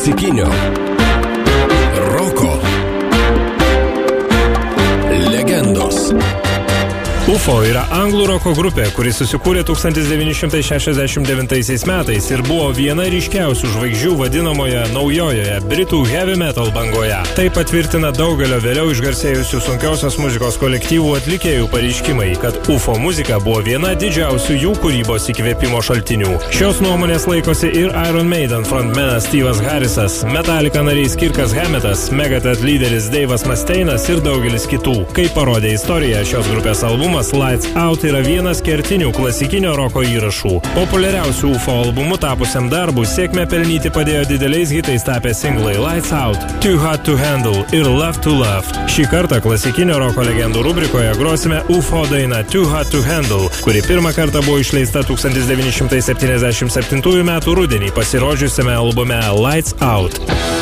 klasikinio roko legendos. UFO yra anglų roko grupė, kuri susikūrė 1969 metais ir buvo viena ryškiausių žvaigždžių vadinamoje naujojoje Britų heavy metal bangoje. Tai patvirtina daugelio vėliau išgarsėjusių sunkiosios muzikos kolektyvų atlikėjų pareiškimai, kad UFO muzika buvo viena didžiausių jų kūrybos įkvėpimo šaltinių. Šios nuomonės laikosi ir Iron Maiden frontmenas Steve'as Harrisas, Metallica narys Kirkas Hammettas, Megadeth lyderis Dave'as Mustaine'as ir daugelis kitų. Kaip parodė istorija, šios grupės albumas Lights Out yra vienas kertinių klasikinio roko įrašų. Populiariausių UFO albumų tapusiam darbui sėkmę pelnyti padėjo dideliais hitais tapę singlai Lights Out, Too Hot to Handle ir Love to Love. Šį kartą klasikinio roko legendų rubrikoje grosime UFO dainą Too Hot to Handle, kuri pirmą kartą buvo išleista 1977 metų rudenį pasirodžiusiame albume Lights Out.